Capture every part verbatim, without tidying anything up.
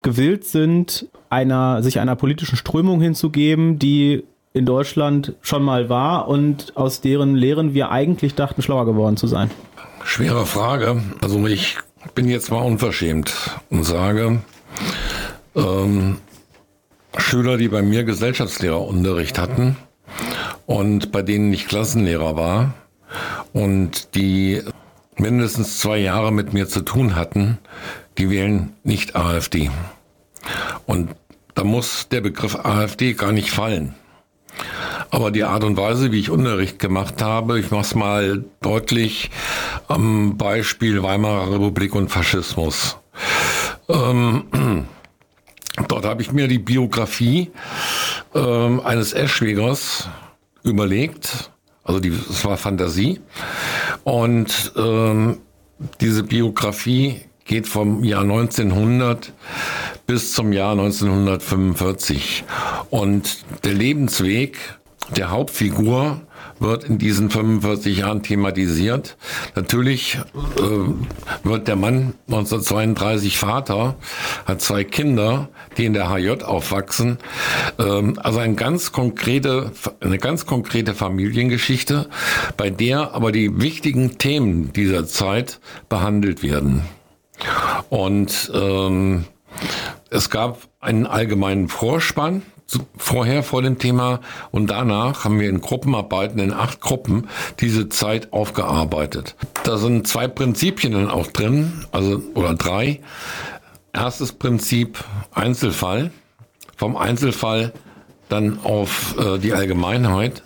gewillt sind, einer, sich einer politischen Strömung hinzugeben, die in Deutschland schon mal war und aus deren Lehren wir eigentlich dachten, schlauer geworden zu sein? Schwere Frage. Also ich bin jetzt mal unverschämt und sage, ähm, Schüler, die bei mir Gesellschaftslehrerunterricht hatten und bei denen ich Klassenlehrer war und die mindestens zwei Jahre mit mir zu tun hatten, die wählen nicht AfD. Und da muss der Begriff AfD gar nicht fallen. Aber die Art und Weise, wie ich Unterricht gemacht habe, ich mache es mal deutlich am Beispiel Weimarer Republik und Faschismus. Ähm, dort habe ich mir die Biografie ähm, eines Eschwegers überlegt. Also die, es war Fantasie. Und ähm, diese Biografie geht vom Jahr neunzehnhundert bis zum Jahr neunzehnhundertfünfundvierzig. Und der Lebensweg der Hauptfigur wird in diesen fünfundvierzig Jahren thematisiert. Natürlich äh, wird der Mann neunzehnhundertzweiunddreißig Vater, hat zwei Kinder, die in der H J aufwachsen. Ähm, also eine ganz konkrete, eine ganz konkrete Familiengeschichte, bei der aber die wichtigen Themen dieser Zeit behandelt werden. Und ähm, es gab einen allgemeinen Vorspann, vorher vor dem Thema, und danach haben wir in Gruppenarbeiten, in acht Gruppen, diese Zeit aufgearbeitet. Da sind zwei Prinzipien dann auch drin, also oder drei. Erstes Prinzip Einzelfall, vom Einzelfall dann auf äh, die Allgemeinheit.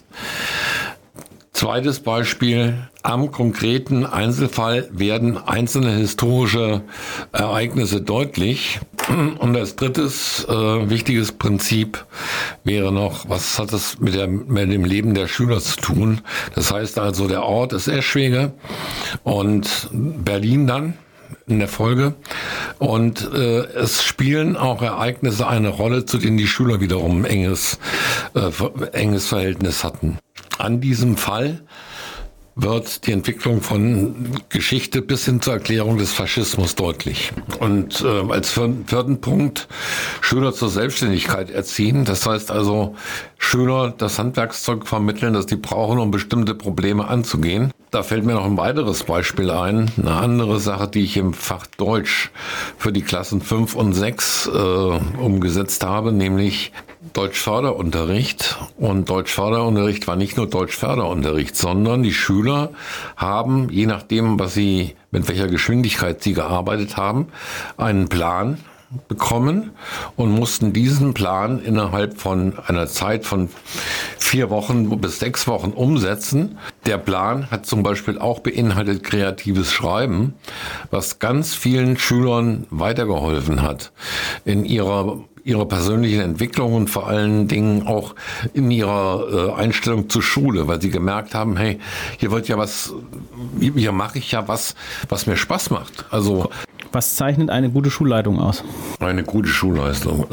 Zweites Beispiel, am konkreten Einzelfall werden einzelne historische Ereignisse deutlich. Und als drittes äh, wichtiges Prinzip wäre noch, was hat das mit, der, mit dem Leben der Schüler zu tun? Das heißt also, der Ort ist Eschwege und Berlin dann in der Folge. Und äh, es spielen auch Ereignisse eine Rolle, zu denen die Schüler wiederum ein enges, äh, enges Verhältnis hatten. An diesem Fall wird die Entwicklung von Geschichte bis hin zur Erklärung des Faschismus deutlich. Und äh, als vierten Punkt Schüler zur Selbstständigkeit erziehen. Das heißt also, Schüler das Handwerkszeug vermitteln, das die brauchen, um bestimmte Probleme anzugehen. Da fällt mir noch ein weiteres Beispiel ein. Eine andere Sache, die ich im Fach Deutsch für die Klassen fünf und sechs äh, umgesetzt habe, nämlich Deutschförderunterricht. Und Deutschförderunterricht war nicht nur Deutschförderunterricht, sondern die Schüler haben, je nachdem, was sie, mit welcher Geschwindigkeit sie gearbeitet haben, einen Plan bekommen und mussten diesen Plan innerhalb von einer Zeit von vier Wochen bis sechs Wochen umsetzen. Der Plan hat zum Beispiel auch beinhaltet kreatives Schreiben, was ganz vielen Schülern weitergeholfen hat in ihrer ihrer persönlichen Entwicklung und vor allen Dingen auch in ihrer äh, Einstellung zur Schule, weil sie gemerkt haben, hey, hier wird ja was, hier mache ich ja was, was mir Spaß macht. Also was zeichnet eine gute Schulleitung aus? Eine gute Schulleitung.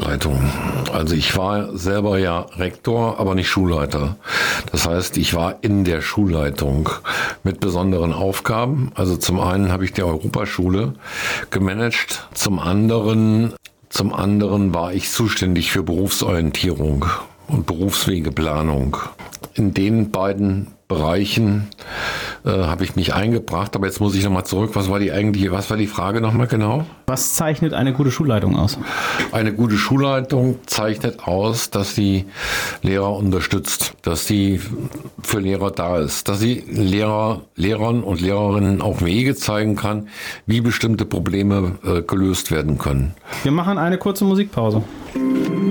Also ich war selber ja Rektor, aber nicht Schulleiter. Das heißt, ich war in der Schulleitung mit besonderen Aufgaben. Also zum einen habe ich die Europaschule gemanagt, zum anderen Zum anderen war ich zuständig für Berufsorientierung und Berufswegeplanung. In den beiden Bereichen äh, habe ich mich eingebracht, aber jetzt muss ich nochmal zurück. Was war die eigentliche, was war die Frage nochmal genau? Was zeichnet eine gute Schulleitung aus? Eine gute Schulleitung zeichnet aus, dass sie Lehrer unterstützt, dass sie für Lehrer da ist, dass sie Lehrer, Lehrern und Lehrerinnen auch Wege zeigen kann, wie bestimmte Probleme äh, gelöst werden können. Wir machen eine kurze Musikpause.